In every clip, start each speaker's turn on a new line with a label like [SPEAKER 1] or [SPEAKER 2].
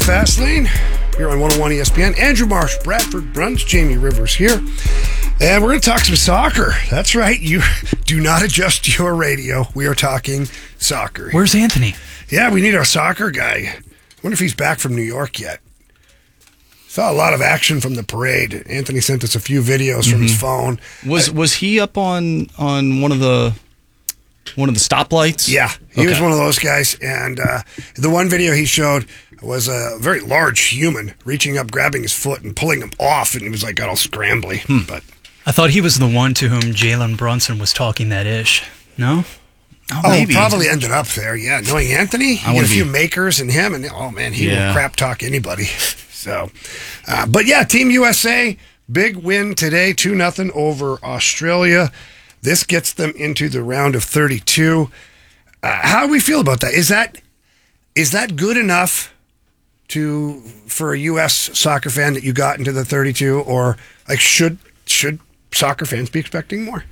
[SPEAKER 1] Fast Lane here on 101 ESPN. Andrew Marsh, Bradford Bruns, Jamie Rivers here. And we're going to talk some soccer. That's right. You do not adjust your radio. We are talking soccer.
[SPEAKER 2] Where's Anthony?
[SPEAKER 1] Yeah, we need our soccer guy. I wonder if he's back from New York yet. Saw a lot of action from the parade. Anthony sent us a few videos from his phone.
[SPEAKER 3] Was he up on one of the stoplights?
[SPEAKER 1] Yeah, he was one of those guys. And the one video he showed was a very large human reaching up, grabbing his foot, and pulling him off, and he was like got all scrambly. But
[SPEAKER 2] I thought he was the one to whom Jalen Brunson was talking that ish. No?
[SPEAKER 1] Maybe. Probably ended up there. Yeah, knowing Anthony, you get a few makers in him, and oh man, he will crap talk anybody. So, but yeah, Team USA, big win today, 2-0 over Australia. This gets them into the round of 32. How do we feel about that? Is that good enough for a U.S. soccer fan that you got into the 32, or like should soccer fans be expecting more?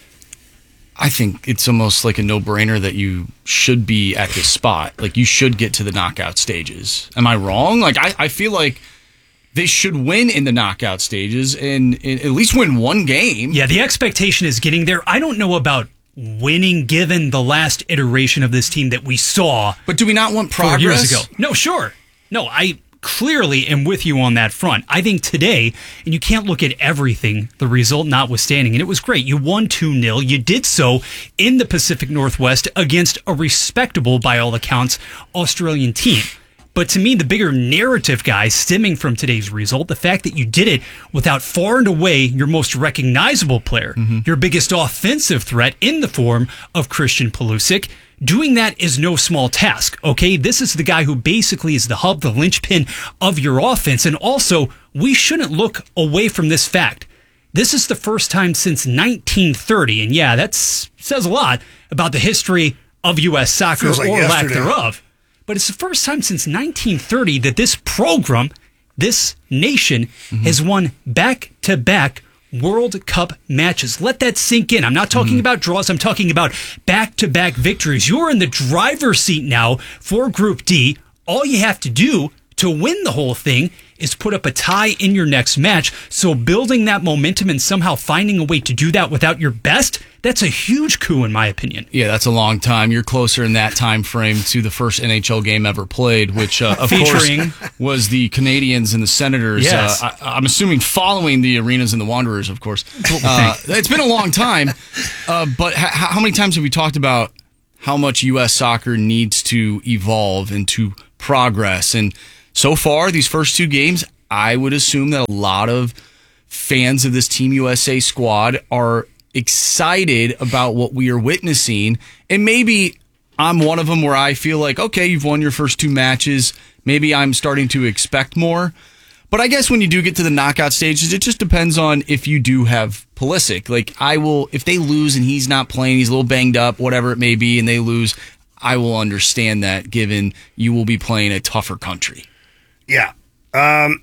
[SPEAKER 3] I think it's almost like a no-brainer that you should be at this spot. Like, you should get to the knockout stages. Am I wrong? Like, I feel like they should win in the knockout stages and at least win one game.
[SPEAKER 2] Yeah, the expectation is getting there. I don't know about winning given the last iteration of this team that we saw.
[SPEAKER 3] But do we not want progress?
[SPEAKER 2] 4 years ago. No, sure. No, I clearly am with you on that front. I think today, and you can't look at everything, the result notwithstanding, and it was great. You won 2-0. You did so in the Pacific Northwest against a respectable, by all accounts, Australian team. But to me, the bigger narrative, guys, stemming from today's result, the fact that you did it without far and away your most recognizable player, your biggest offensive threat in the form of Christian Pulisic. Doing that is no small task, okay? This is the guy who basically is the hub, the linchpin of your offense. And also, we shouldn't look away from this fact. This is the first time since 1930, and yeah, that says a lot about the history of U.S. soccer or lack thereof. But it's the first time since 1930 that this program, this nation, has won back-to-back World Cup matches. Let that sink in. I'm not talking about draws. I'm talking about back-to-back victories. You're in the driver's seat now for Group D. All you have to do to win the whole thing is put up a tie in your next match. So building that momentum and somehow finding a way to do that without your best, that's a huge coup in my opinion.
[SPEAKER 3] Yeah, that's a long time. You're closer in that time frame to the first NHL game ever played, which of course was the Canadians and the Senators.
[SPEAKER 2] Yes.
[SPEAKER 3] I'm assuming following the Arenas and the Wanderers, of course. It's been a long time, but how many times have we talked about how much U.S. soccer needs to evolve and to progress? And so far, these first two games, I would assume that a lot of fans of this Team USA squad are excited about what we are witnessing. And maybe I'm one of them where I feel like, okay, you've won your first two matches. Maybe I'm starting to expect more. But I guess when you do get to the knockout stages, it just depends on if you do have Pulisic. Like, if they lose and he's not playing, he's a little banged up, whatever it may be, and they lose, I will understand that given you will be playing a tougher country.
[SPEAKER 1] Yeah. I'm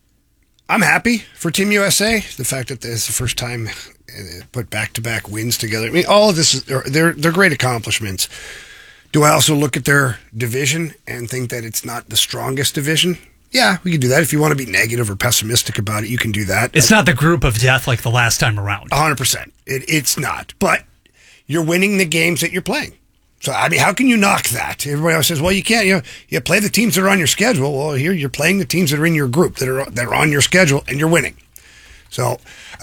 [SPEAKER 1] happy for Team USA. The fact that this is the first time put back-to-back wins together. I mean, all of this, they're great accomplishments. Do I also look at their division and think that it's not the strongest division? Yeah, we can do that. If you want to be negative or pessimistic about it, you can do that.
[SPEAKER 2] It's not the group of death like the last time around.
[SPEAKER 1] 100%. It's not. But you're winning the games that you're playing. So, I mean, how can you knock that? Everybody else says, well, you can't. You play the teams that are on your schedule. Well, here you're playing the teams that are in your group that are on your schedule, and you're winning. So,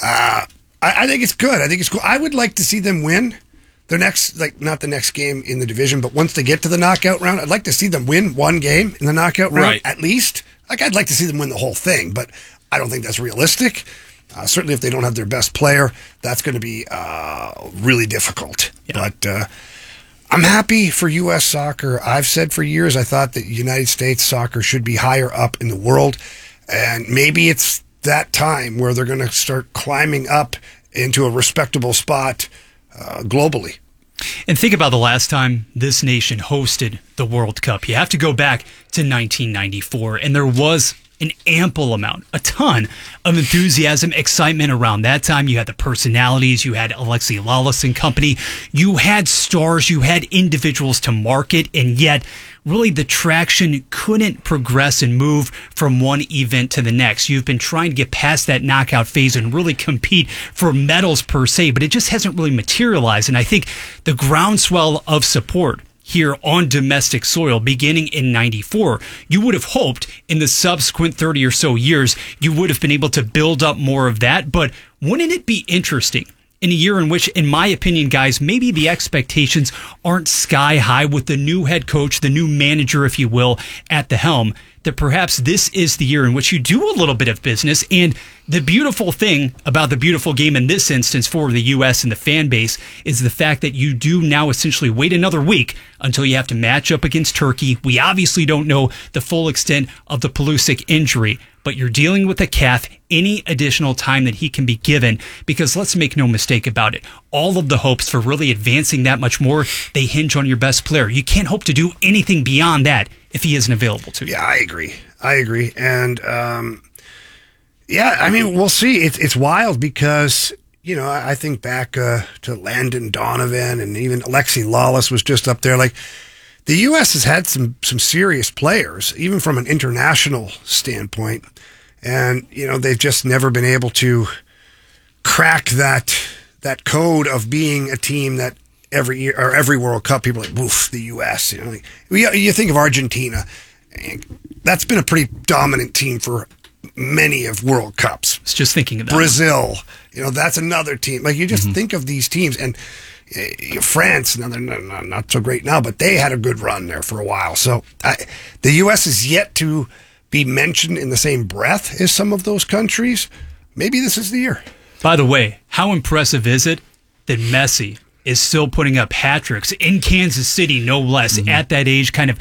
[SPEAKER 1] I think it's good. I think it's cool. I would like to see them win their next, like, not the next game in the division, but once they get to the knockout round, I'd like to see them win one game in the knockout round, at least. Like, I'd like to see them win the whole thing, but I don't think that's realistic. Certainly if they don't have their best player, that's going to be really difficult. Yeah. But I'm happy for U.S. soccer. I've said for years I thought that United States soccer should be higher up in the world, and maybe it's that time where they're going to start climbing up into a respectable spot globally.
[SPEAKER 2] And think about the last time this nation hosted the World Cup. You have to go back to 1994, and there was an ample amount, a ton of enthusiasm, excitement around that time. You had the personalities, you had Alexi Lalas and company, you had stars, you had individuals to market, and yet really the traction couldn't progress and move from one event to the next. You've been trying to get past that knockout phase and really compete for medals per se, but it just hasn't really materialized. And I think the groundswell of support here on domestic soil beginning in 94, you would have hoped in the subsequent 30 or so years, you would have been able to build up more of that. But wouldn't it be interesting in a year in which, in my opinion, guys, maybe the expectations aren't sky high with the new head coach, the new manager, if you will, at the helm, that perhaps this is the year in which you do a little bit of business. And the beautiful thing about the beautiful game in this instance for the U.S. and the fan base is the fact that you do now essentially wait another week until you have to match up against Turkey. We obviously don't know the full extent of the Pulisic injury, but you're dealing with a calf. Any additional time that he can be given, because let's make no mistake about it, all of the hopes for really advancing that much more, they hinge on your best player. You can't hope to do anything beyond that if he isn't available to you.
[SPEAKER 1] Yeah, I agree. And yeah, I mean, we'll see. It's wild because, you know, I think back to Landon Donovan, and even Alexi Lalas was just up there. Like, the U.S. has had some serious players, even from an international standpoint. And, you know, they've just never been able to crack that code of being a team that every year or every World Cup, people are like, woof, the U.S. You know, like, you think of Argentina. That's been a pretty dominant team for many of World Cups.
[SPEAKER 2] I was just thinking of that.
[SPEAKER 1] Brazil, you know, that's another team. Like, you just think of these teams, and France, now they're not so great now, but they had a good run there for a while. So the U.S. is yet to be mentioned in the same breath as some of those countries. Maybe this is the year.
[SPEAKER 2] By the way, how impressive is it that Messi is still putting up hat-tricks in Kansas City, no less, at that age, kind of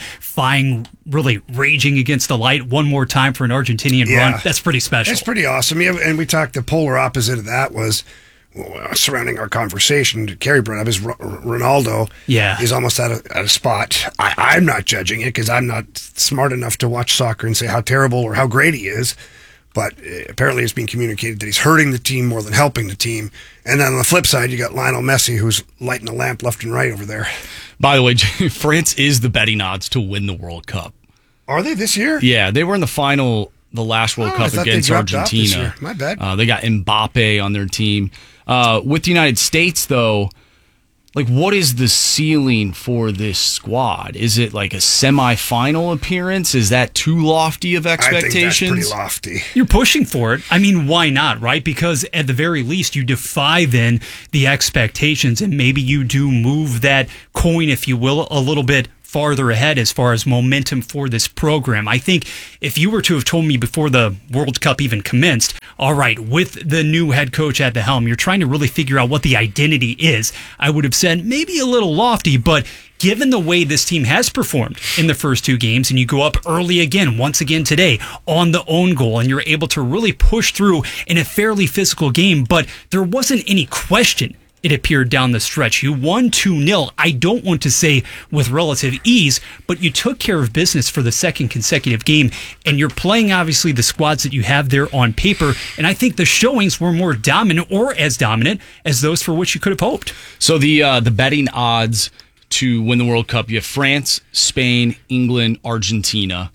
[SPEAKER 2] really raging against the light one more time for an Argentinian run? That's pretty special.
[SPEAKER 1] It's pretty awesome. Yeah, and we talked, the polar opposite of that was, surrounding our conversation, Kerry brought up, is Ronaldo.
[SPEAKER 2] Yeah.
[SPEAKER 1] He's almost at a spot. I'm not judging it because I'm not smart enough to watch soccer and say how terrible or how great he is. But apparently it's being communicated that he's hurting the team more than helping the team. And then on the flip side, you got Lionel Messi, who's lighting a lamp left and right over there.
[SPEAKER 3] By the way, France is the betting odds to win the World Cup.
[SPEAKER 1] Are they this year?
[SPEAKER 3] Yeah, they were in the final, the last World Cup against Argentina.
[SPEAKER 1] My bad.
[SPEAKER 3] They got Mbappe on their team. With the United States, though, like, what is the ceiling for this squad? Is it like a semifinal appearance? Is that too lofty of expectations?
[SPEAKER 1] I think that's pretty lofty.
[SPEAKER 2] You're pushing for it. I mean, why not, right? Because at the very least, you defy then the expectations, and maybe you do move that coin, if you will, a little bit farther ahead as far as momentum for this program. I think if you were to have told me before the World Cup even commenced, all right, with the new head coach at the helm, you're trying to really figure out what the identity is, I would have said maybe a little lofty, but given the way this team has performed in the first two games, and you go up early again, once again today, on the own goal, and you're able to really push through in a fairly physical game, but there wasn't any question, it appeared, down the stretch. You won 2-0. I don't want to say with relative ease, but you took care of business for the second consecutive game, and you're playing, obviously, the squads that you have there on paper, and I think the showings were more dominant, or as dominant, as those for which you could have hoped.
[SPEAKER 3] So the betting odds to win the World Cup, you have France, Spain, England, Argentina.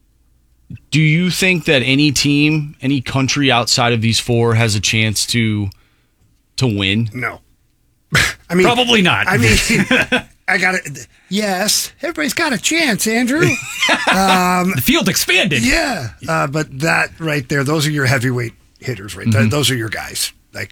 [SPEAKER 3] Do you think that any team, any country outside of these four has a chance to win?
[SPEAKER 1] No. I mean,
[SPEAKER 2] probably not.
[SPEAKER 1] I mean, I got it. Yes, everybody's got a chance, Andrew.
[SPEAKER 2] The field expanded.
[SPEAKER 1] Yeah, but that right there, those are your heavyweight hitters, right? Those are your guys. Like,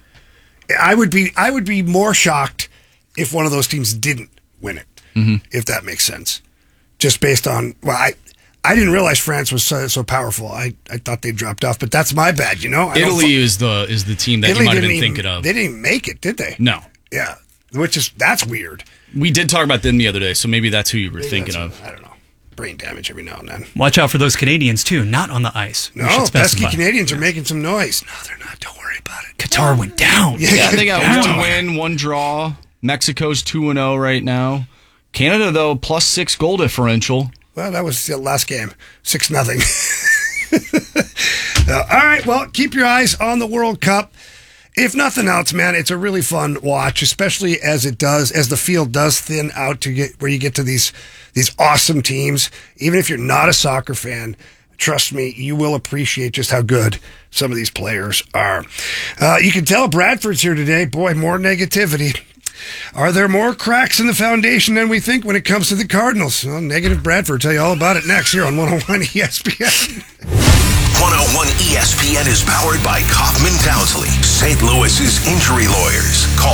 [SPEAKER 1] I would be more shocked if one of those teams didn't win it, if that makes sense. Just based on, well, I didn't realize France was so powerful. I thought they dropped off, but that's my bad, you know?
[SPEAKER 3] Italy is the team that
[SPEAKER 1] Italy
[SPEAKER 3] you might have been thinking of.
[SPEAKER 1] They didn't even make it, did they?
[SPEAKER 3] No.
[SPEAKER 1] Yeah, that's weird.
[SPEAKER 3] We did talk about them the other day, so maybe that's who you were thinking of.
[SPEAKER 1] I don't know. Brain damage every now and then.
[SPEAKER 2] Watch out for those Canadians, too. Not on the ice.
[SPEAKER 1] No, pesky Canadians are making some noise. No, they're not. Don't worry about it.
[SPEAKER 2] Qatar went down.
[SPEAKER 3] Yeah, they got one win, one draw. Mexico's 2-0 right now. Canada, though, +6 goal differential.
[SPEAKER 1] Well, that was the last game. 6-0. All right, well, keep your eyes on the World Cup. If nothing else, man, it's a really fun watch, especially as the field does thin out to get where you get to these awesome teams. Even if you're not a soccer fan, trust me, you will appreciate just how good some of these players are. You can tell Bradford's here today. Boy, more negativity. Are there more cracks in the foundation than we think when it comes to the Cardinals? Well, Negative Bradford. Tell you all about it next here on 101 ESPN.
[SPEAKER 4] 101 ESPN is powered by Kaufman Townsley, St. Louis's injury lawyers. Call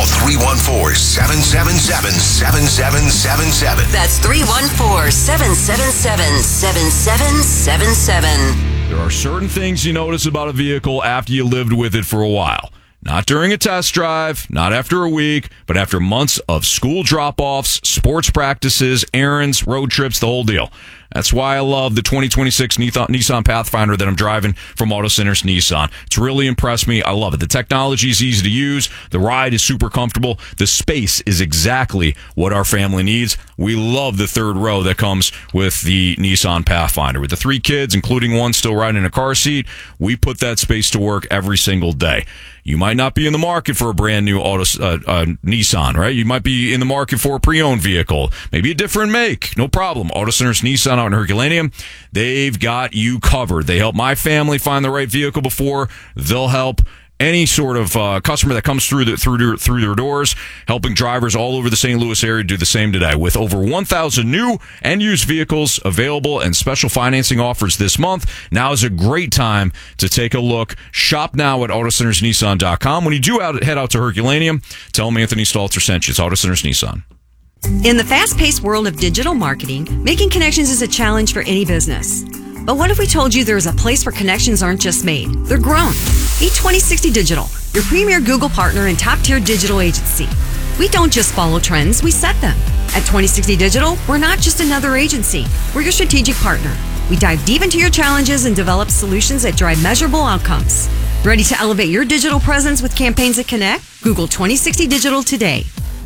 [SPEAKER 4] 314-777-7777.
[SPEAKER 5] That's 314-777-7777.
[SPEAKER 6] There are certain things you notice about a vehicle after you lived with it for a while. Not during a test drive, not after a week, but after months of school drop-offs, sports practices, errands, road trips, the whole deal. That's why I love the 2026 Nissan Pathfinder that I'm driving from Auto Centers Nissan. It's really impressed me. I love it. The technology is easy to use. The ride is super comfortable. The space is exactly what our family needs. We love the third row that comes with the Nissan Pathfinder. With the 3 kids, including one still riding in a car seat, we put that space to work every single day. You might not be in the market for a brand new Nissan, right? You might be in the market for a pre-owned vehicle, maybe a different make. No problem. Auto Centers Nissan out in Herculaneum, they've got you covered. They help my family find the right vehicle before they'll help any sort of customer that comes through their doors, helping drivers all over the St. Louis area do the same today. With over 1,000 new and used vehicles available and special financing offers this month, now is a great time to take a look. Shop now at AutoCentersNissan.com. When you do head out to Herculaneum, tell them Anthony Stalter sent you. It's Auto Centers Nissan.
[SPEAKER 7] In the fast-paced world of digital marketing, making connections is a challenge for any business. But what if we told you there's a place where connections aren't just made, they're grown? Meet 2060 Digital, your premier Google partner and top-tier digital agency. We don't just follow trends, we set them. At 2060 Digital, we're not just another agency, we're your strategic partner. We dive deep into your challenges and develop solutions that drive measurable outcomes. Ready to elevate your digital presence with campaigns that connect? Google 2060 Digital today.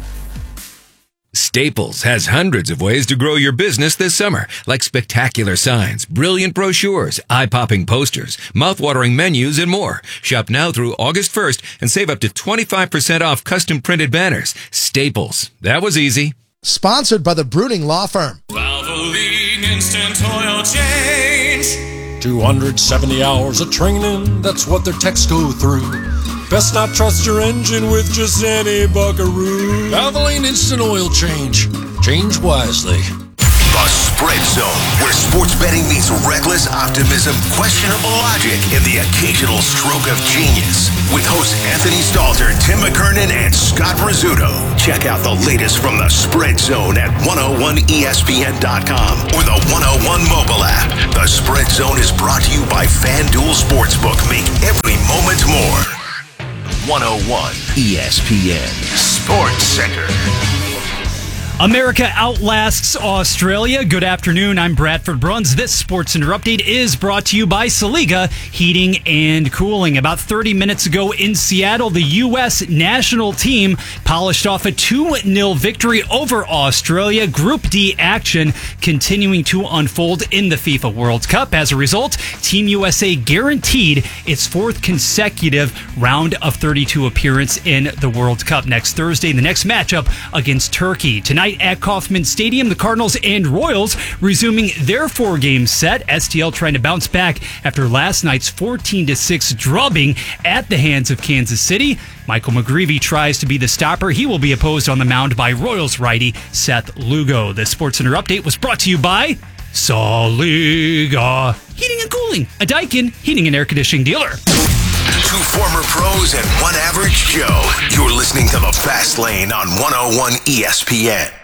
[SPEAKER 8] Staples has hundreds of ways to grow your business this summer, like spectacular signs, brilliant brochures, eye-popping posters, mouth-watering menus, and more. Shop now through August 1st and save up to 25% off custom-printed banners. Staples. That was easy.
[SPEAKER 9] Sponsored by the Bruning Law Firm.
[SPEAKER 10] Valvoline Instant Oil Change.
[SPEAKER 11] 270 hours of training, that's what their techs go through. Best not trust your engine with just any buckaroo. Valvoline Instant Oil Change. Change wisely.
[SPEAKER 4] The Spread Zone, where sports betting meets reckless optimism, questionable logic, and the occasional stroke of genius. With hosts Anthony Stalter, Tim McKernan, and Scott Rizzuto. Check out the latest from the Spread Zone at 101ESPN.com or the 101 mobile app. The Spread Zone is brought to you by FanDuel Sportsbook. Make every moment more. 101 ESPN Sports Center.
[SPEAKER 2] America outlasts Australia. Good afternoon. I'm Bradford Bruns. This Sports Center update is brought to you by Saliga Heating and Cooling. About 30 minutes ago in Seattle, the U.S. national team polished off a 2-0 victory over Australia. Group D action continuing to unfold in the FIFA World Cup. As a result, Team USA guaranteed its 4th consecutive round of 32 appearance in the World Cup. Next Thursday, the next matchup against Turkey. Tonight at Kauffman Stadium, the Cardinals and Royals resuming their 4-game set. STL trying to bounce back after last night's 14-6 drubbing at the hands of Kansas City. Michael McGreevy tries to be the stopper. He will be opposed on the mound by Royals righty Seth Lugo. The SportsCenter update was brought to you by Saliga Heating and Cooling, a Daikin heating and air conditioning dealer.
[SPEAKER 4] 2 former pros and 1 average Joe. You're listening to The Fast Lane on 101 ESPN.